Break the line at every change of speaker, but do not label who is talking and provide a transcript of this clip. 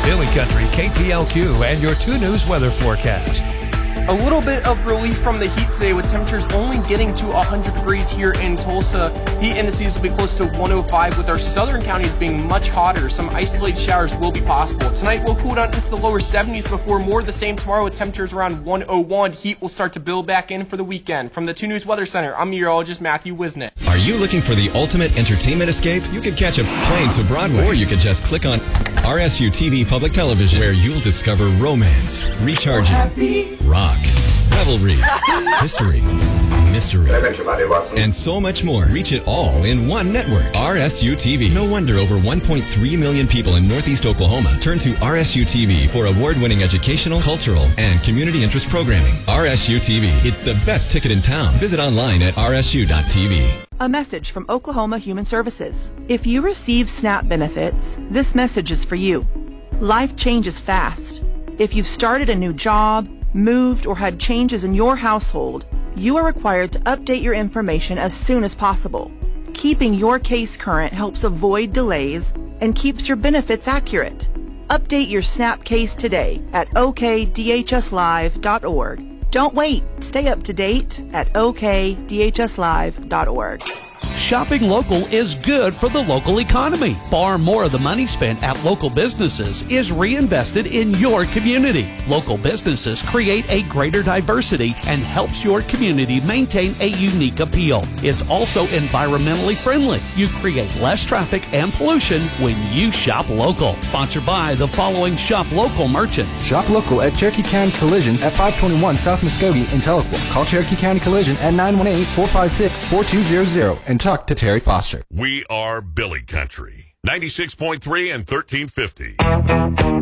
Billy Country, KPLQ, and your 2 News weather forecast.
A little bit of relief from the heat today with temperatures only getting to 100 degrees here in Tulsa. Heat indices will be close to 105 with our southern counties being much hotter. Some isolated showers will be possible. Tonight we'll cool down into the lower 70s before more of the same tomorrow with temperatures around 101. Heat will start to build back in for the weekend. From the 2 News Weather Center, I'm meteorologist Matthew Wisnick.
Are you looking for the ultimate entertainment escape? You could catch a plane to Broadway, or you could just click on RSU TV Public Television, where you'll discover romance, recharging, rock, revelry, history, mystery, and so much more. Reach it all in one network. RSU TV. No wonder over 1.3 million people in Northeast Oklahoma turn to RSU TV for award-winning educational, cultural, and community interest programming. RSU TV. It's the best ticket in town. Visit online at rsu.tv.
A message from Oklahoma Human Services. If you receive SNAP benefits, this message is for you. Life changes fast. If you've started a new job, moved, or had changes in your household, you are required to update your information as soon as possible. Keeping your case current helps avoid delays and keeps your benefits accurate. Update your SNAP case today at okdhslive.org. Don't wait. Stay up to date at okdhslive.org.
Shopping local is good for the local economy. Far more of the money spent at local businesses is reinvested in your community. Local businesses create a greater diversity and helps your community maintain a unique appeal. It's also environmentally friendly. You create less traffic and pollution when you shop local. Sponsored by the following shop local merchants.
Shop local at Cherokee County Collision at 521 South Muskogee in Tahlequah. Call Cherokee County Collision at 918-456-4200 and talk to Terry Foster.
We are Billy Country. 96.3 and 1350.